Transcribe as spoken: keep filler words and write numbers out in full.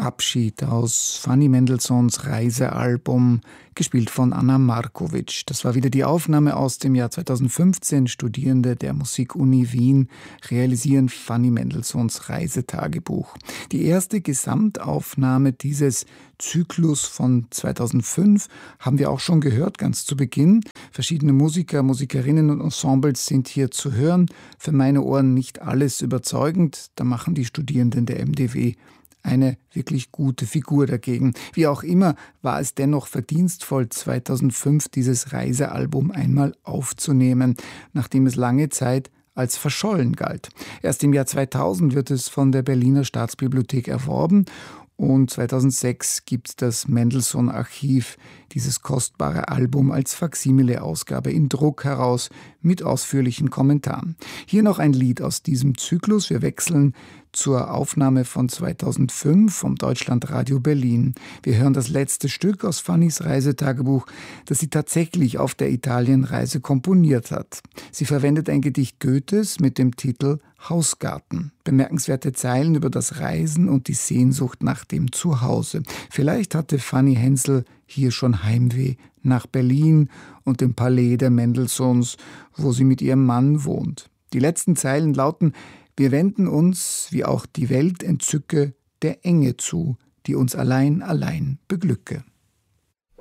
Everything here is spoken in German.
Abschied aus Fanny Mendelssohns Reisealbum, gespielt von Anna Markovic. Das war wieder die Aufnahme aus dem Jahr zweitausendfünfzehn. Studierende der Musikuni Wien realisieren Fanny Mendelssohns Reisetagebuch. Die erste Gesamtaufnahme dieses Zyklus von zweitausendfünf haben wir auch schon gehört, ganz zu Beginn. Verschiedene Musiker, Musikerinnen und Ensembles sind hier zu hören. Für meine Ohren nicht alles überzeugend. Da machen die Studierenden der M D W eine wirklich gute Figur dagegen. Wie auch immer war es dennoch verdienstvoll, zweitausendfünf dieses Reisealbum einmal aufzunehmen, nachdem es lange Zeit als verschollen galt. Erst im Jahr zweitausend wird es von der Berliner Staatsbibliothek erworben und zweitausendsechs gibt das Mendelssohn-Archiv dieses kostbare Album als Faksimile-Ausgabe in Druck heraus mit ausführlichen Kommentaren. Hier noch ein Lied aus diesem Zyklus. Wir wechseln zur Aufnahme von zweitausendfünf vom Deutschlandradio Berlin. Wir hören das letzte Stück aus Fannys Reisetagebuch, das sie tatsächlich auf der Italienreise komponiert hat. Sie verwendet ein Gedicht Goethes mit dem Titel Hausgarten. Bemerkenswerte Zeilen über das Reisen und die Sehnsucht nach dem Zuhause. Vielleicht hatte Fanny Hensel hier schon Heimweh nach Berlin und dem Palais der Mendelssohns, wo sie mit ihrem Mann wohnt. Die letzten Zeilen lauten: Wir wenden uns, wie auch die Welt entzücke, der Enge zu, die uns allein, allein beglücke.